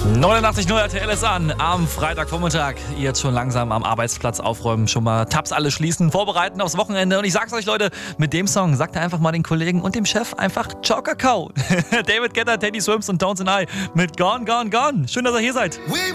89.0 RTL ist an am Freitagvormittag. Ihr jetzt schon langsam am Arbeitsplatz aufräumen, schon mal Tabs alle schließen, vorbereiten aufs Wochenende. Und ich sag's euch, Leute, mit dem Song sagt ihr einfach mal den Kollegen und dem Chef einfach Ciao Kakao. David Guetta, Teddy Swims und Tones and I mit Gone, Gone, Gone. Schön, dass ihr hier seid.